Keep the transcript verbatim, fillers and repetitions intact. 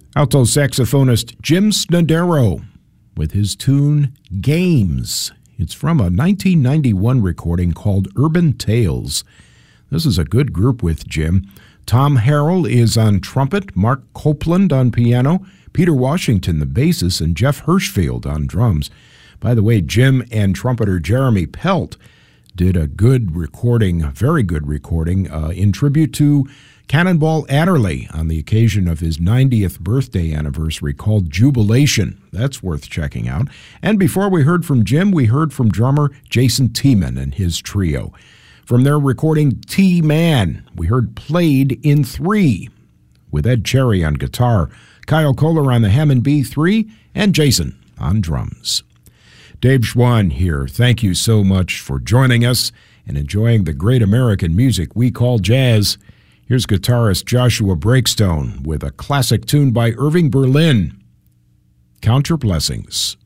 Alto saxophonist Jim Snodero with his tune Games. It's from a nineteen ninety-one recording called Urban Tales. This is a good group with Jim. Tom Harrell is on trumpet, Mark Copeland on piano, Peter Washington the bassist, and Jeff Hirschfield on drums. By the way, Jim and trumpeter Jeremy Pelt did a good recording, a very good recording, uh, in tribute to Cannonball Adderley on the occasion of his ninetieth birthday anniversary called Jubilation. That's worth checking out. And before we heard from Jim, we heard from drummer Jason Tiemann and his trio. From their recording T-Man, we heard Played in Three with Ed Cherry on guitar, Kyle Kohler on the Hammond B three, and Jason on drums. Dave Schwann here. Thank you so much for joining us and enjoying the great American music we call jazz. Here's guitarist Joshua Breakstone with a classic tune by Irving Berlin, Count Your Blessings.